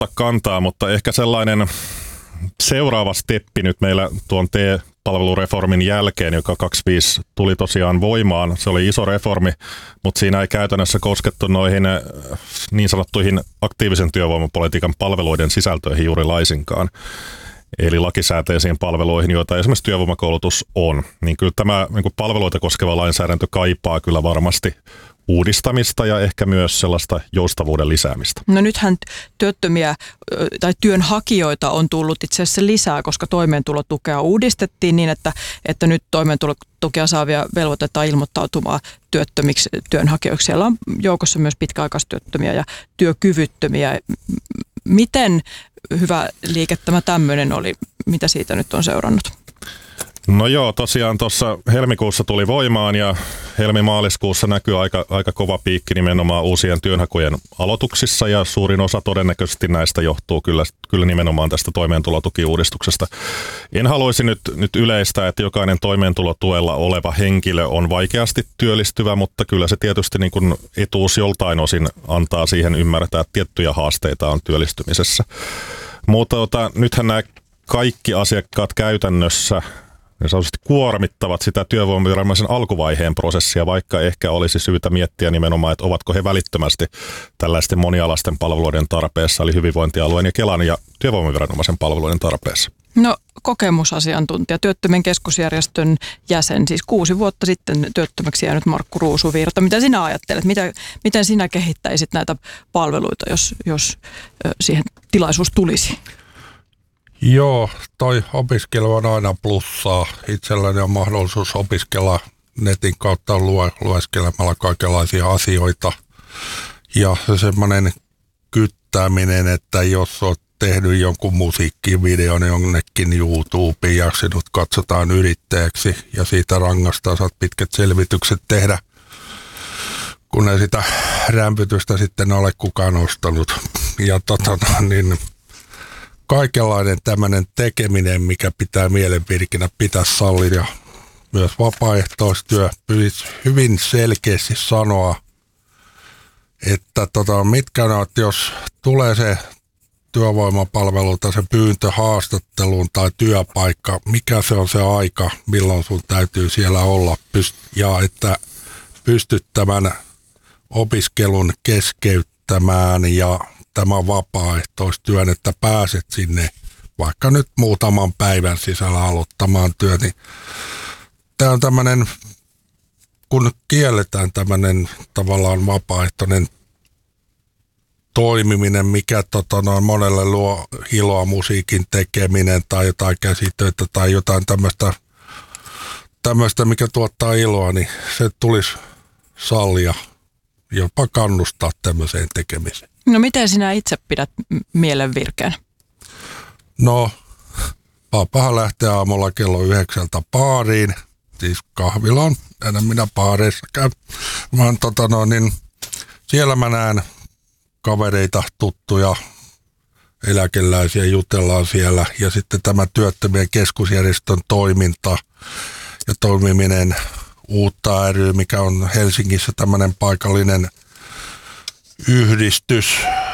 ottaa kantaa, mutta ehkä sellainen seuraava steppi nyt meillä tuon TE-palvelureformin jälkeen, joka 25 tuli tosiaan voimaan. Se oli iso reformi, mutta siinä ei käytännössä koskettu noihin niin sanottuihin aktiivisen työvoimapolitiikan palveluiden sisältöihin juuri laisinkaan. Eli lakisääteisiin palveluihin, joita esimerkiksi työvoimakoulutus on. Niin kyllä tämä niin palveluita koskeva lainsäädäntö kaipaa kyllä varmasti uudistamista ja ehkä myös sellaista joustavuuden lisäämistä. No nythän työttömiä tai työnhakijoita on tullut itse asiassa lisää, koska toimeentulotukea uudistettiin niin, että nyt toimeentulotukea saavia velvoitetaan ilmoittautumaan työttömiksi työnhakijoiksi. Siellä on joukossa myös pitkäaikaistyöttömiä ja työkyvyttömiä. Miten hyvä liike tämä tämmöinen oli? Mitä siitä nyt on seurannut? No joo, tosiaan tuossa helmikuussa tuli voimaan ja helmi-maaliskuussa näkyy aika kova piikki nimenomaan uusien työnhakujen aloituksissa ja suurin osa todennäköisesti näistä johtuu kyllä nimenomaan tästä toimeentulotukiuudistuksesta. En haluaisi nyt yleistää, että jokainen toimeentulotuella oleva henkilö on vaikeasti työllistyvä, mutta kyllä se tietysti niin kuin etuus joltain osin antaa siihen ymmärtää, että tiettyjä haasteita on työllistymisessä. Mutta nythän nämä kaikki asiakkaat käytännössä ne sanotusti kuormittavat sitä työvoimaviranomaisen alkuvaiheen prosessia, vaikka ehkä olisi syytä miettiä nimenomaan, että ovatko he välittömästi tällaisten monialaisten palveluiden tarpeessa, eli hyvinvointialueen ja Kelan ja työvoimaviranomaisen palveluiden tarpeessa. No kokemusasiantuntija, Työttömien keskusjärjestön jäsen, siis 6 vuotta sitten työttömäksi jäänyt Markku Ruusuvirta. Mitä sinä ajattelet? Miten sinä kehittäisit näitä palveluita, jos siihen tilaisuus tulisi? Joo, toi opiskelu on aina plussaa. Itselläni on mahdollisuus opiskella netin kautta lueskelemalla kaikenlaisia asioita. Ja se semmoinen kyttääminen, että jos olet tehnyt jonkun musiikkivideon jonnekin YouTubeen ja sinut katsotaan yrittäjäksi ja siitä rangaistaan, saat pitkät selvitykset tehdä, kun ei sitä rämpytystä sitten ole kukaan ostanut. Ja kaikenlainen tämmöinen tekeminen, mikä pitää mielenvirkinä pitää sallia ja myös vapaaehtoistyö pyysi hyvin selkeästi sanoa, että mitkä on, jos tulee se työvoimapalvelu tai se pyyntö haastatteluun tai työpaikka, mikä se on se aika, milloin sun täytyy siellä olla ja että pystyt tämän opiskelun keskeyttämään ja tämä vapaaehtoistyön, että pääset sinne vaikka nyt muutaman päivän sisällä aloittamaan työ, niin tämä on tämmöinen, kun kielletään tämmöinen tavallaan vapaaehtoinen toimiminen, mikä monelle luo iloa, musiikin tekeminen tai jotain käsitöitä tai jotain tämmöistä, mikä tuottaa iloa, niin se tulisi sallia, jopa kannustaa tämmöiseen tekemiseen. No miten sinä itse pidät mielen virkeän? No, papahan lähtee aamulla kello 9 baariin, siis kahvilaan, enää minä baareissa käyn, vaan siellä mä näen kavereita, tuttuja, eläkeläisiä, jutellaan siellä ja sitten tämä Työttömien keskusjärjestön toiminta ja toimiminen Uutta ry, mikä on Helsingissä tämmöinen paikallinen yhdistys,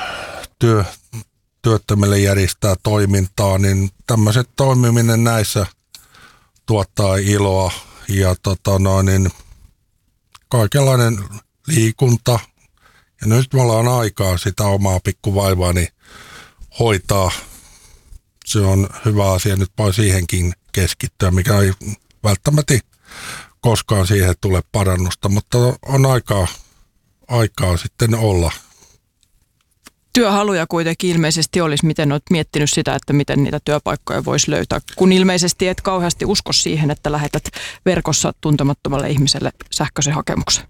työttömille järjestää toimintaa, niin tämmöiset toimiminen näissä tuottaa iloa ja kaikenlainen liikunta. Ja nyt me ollaan aikaa sitä omaa pikkuvaivaani hoitaa. Se on hyvä asia, nyt voi siihenkin keskittyä, mikä ei välttämättä koskaan siihen tule parannusta, mutta on aikaa sitten olla. Työhaluja kuitenkin ilmeisesti olisi. Miten olet miettinyt sitä, että miten niitä työpaikkoja voisi löytää, kun ilmeisesti et kauheasti usko siihen, että lähetät verkossa tuntemattomalle ihmiselle sähköisen hakemuksen?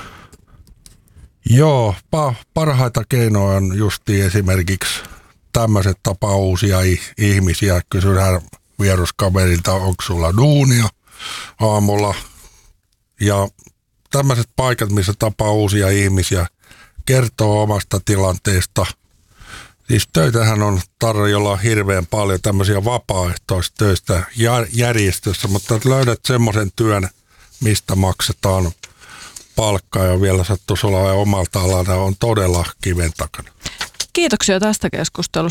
Joo, parhaita keinoja on justiin esimerkiksi tämmöiset tapaa uusia ihmisiä. Kysytään vieruskaverilta, onko sulla duunia aamulla. Ja tämmöiset paikat, missä tapaa uusia ihmisiä, kertoo omasta tilanteesta. Siis töitähän on tarjolla hirveän paljon tämmöisiä vapaaehtoistöistä järjestössä, mutta löydät semmoisen työn, mistä maksetaan palkkaa ja vielä sattuisi olla omalta alalla, on todella kiven takana. Kiitoksia tästä keskustelusta.